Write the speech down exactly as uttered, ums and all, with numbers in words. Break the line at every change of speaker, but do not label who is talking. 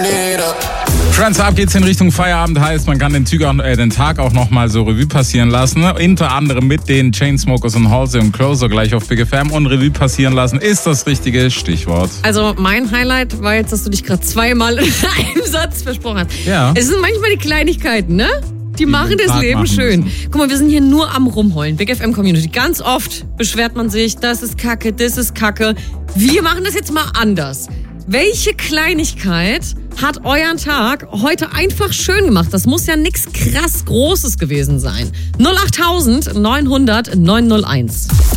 Friends, ab geht's in Richtung Feierabend, heißt, man kann den, Tag auch, äh, den Tag auch nochmal so Revue passieren lassen. Unter anderem mit den Chainsmokers und Halsey und Closer gleich auf Big F M. Und Revue passieren lassen ist das richtige Stichwort.
Also mein Highlight war jetzt, dass du dich gerade zweimal in einem Satz versprochen hast.
Ja.
Es sind manchmal die Kleinigkeiten, ne? Die, die machen das
Tag
Leben
machen
schön.
müssen.
Guck mal, wir sind hier nur am Rumheulen. Big F M Community. Ganz oft beschwert man sich, das ist Kacke, das ist Kacke. Wir machen das jetzt mal anders. Welche Kleinigkeit hat euren Tag heute einfach schön gemacht? Das muss ja nichts krass Großes gewesen sein. null acht neunhundert neunhundert neunhunderteins.